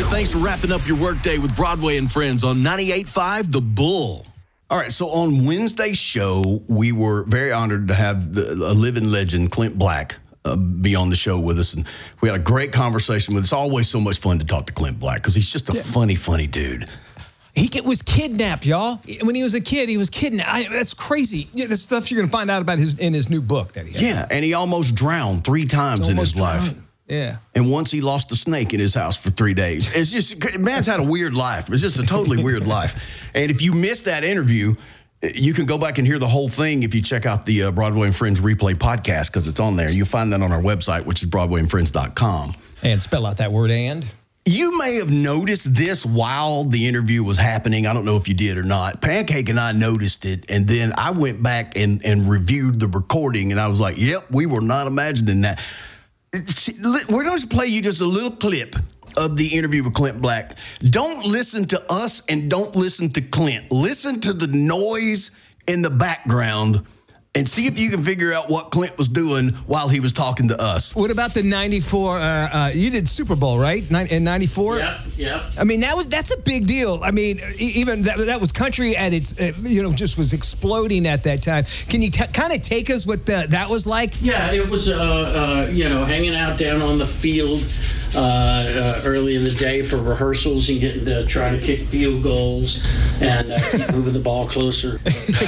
thanks for wrapping up your workday with Broadway and Friends on 98.5 The Bull. All right, so on Wednesday's show, we were very honored to have a living legend, Clint Black, be on the show with us. And we had a great conversation with us. It's always so much fun to talk to Clint Black because he's just a funny dude. He was kidnapped, y'all. When he was a kid, he was kidnapped. That's crazy. Yeah, that's stuff you're going to find out about in his new book that he had. Yeah, and he almost drowned 3 times in his life. Yeah. And once he lost a snake in his house for 3 days. It's just, man's had a weird life. It's just a totally weird life. And if you missed that interview, you can go back and hear the whole thing if you check out the Broadway and Friends replay podcast because it's on there. You'll find that on our website, which is BroadwayandFriends.com. And spell out that word and. You may have noticed this while the interview was happening. I don't know if you did or not. Pancake and I noticed it, and then I went back and reviewed the recording, and I was like, yep, we were not imagining that. We're going to play you just a little clip of the interview with Clint Black. Don't listen to us and don't listen to Clint. Listen to the noise in the background and see if you can figure out what Clint was doing while he was talking to us. What about the 94, you did Super Bowl, right? In 94? Yeah. I mean, that's a big deal. I mean, even that was country at its, just was exploding at that time. Can you kind of take us what that was like? Yeah, it was, hanging out down on the field early in the day for rehearsals and getting to try to kick field goals and keep moving the ball closer.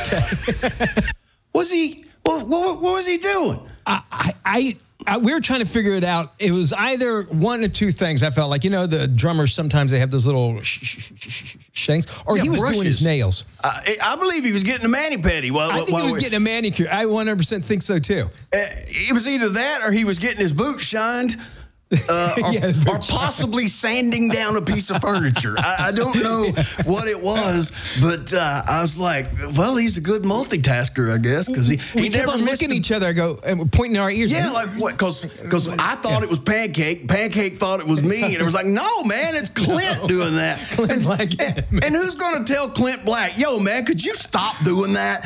What was he doing? We were trying to figure it out. It was either one or two things. I felt like, the drummers, sometimes they have those little shanks, or he was doing his nails. I believe he was getting a mani-pedi. I think he was getting a manicure. I 100% think so, too. It was either that or he was getting his boots shined. Or possibly sanding down a piece of furniture. I don't know what it was, but I was like, well, he's a good multitasker, I guess, because we kept on looking at each other, and we're pointing in our ears. Yeah, like what? Because I thought it was Pancake. Pancake thought it was me, and it was like, no, man, it's Clint doing that. Clint Black. And who's going to tell Clint Black, yo, man, could you stop doing that?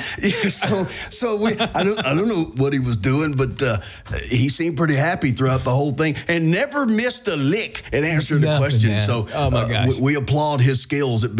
I don't know what he was doing, but he seemed pretty happy throughout the whole thing, and never missed a lick in answering the question. Man. So oh my gosh. We applaud his skills at